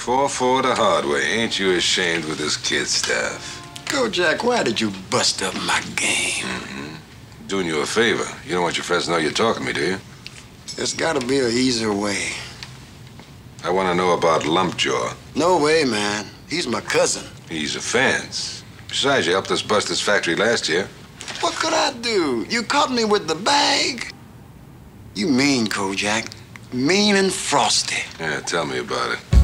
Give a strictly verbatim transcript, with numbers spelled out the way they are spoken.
Fall for the hard way. Ain't you ashamed with this kid stuff? Kojak, why did you bust up my game? Mm-hmm. Doing you a favor. You don't want your friends to know you're talking to me, do you? There's gotta be an easier way. I want to know about Lumpjaw. No way, man. He's my cousin. He's a fence. Besides, you helped us bust his factory last year. What could I do? You caught me with the bag. You mean, Kojak. Mean and frosty. Yeah, tell me about it.